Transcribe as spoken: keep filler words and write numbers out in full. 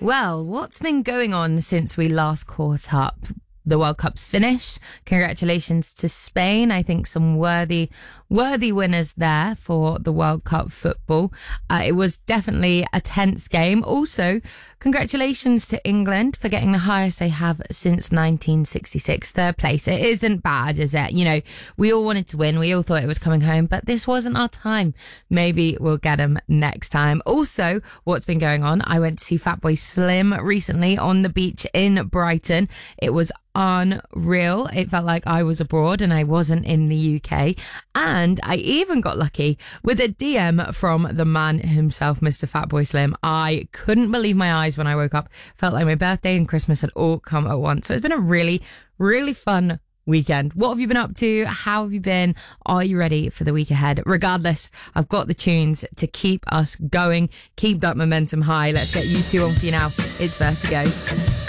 Well, what's been going on since we last caught up? The World Cup's finished. Congratulations to Spain. I think some worthy, worthy winners there for the World Cup football. Uh, it was definitely a tense game. Also, congratulations to England for getting the highest they have since nineteen sixty-six, third place. It isn't bad, is it? You know, we all wanted to win. We all thought it was coming home, but this wasn't our time. Maybe we'll get them next time. Also, what's been going on? I went to see Fatboy Slim recently on the beach in Brighton. It was unreal. It felt like I was abroad and I wasn't in the U K. And I even got lucky with a D M from the man himself, Mister Fatboy Slim. I couldn't believe my eyes when I woke up. Felt like my birthday and Christmas had all come at once. So it's been a really, really fun weekend. What have you been up to? How have you been? Are you ready for the week ahead? Regardless, I've got the tunes to keep us going, keep that momentum high. Let's get you two on for you now. It's Vertigo.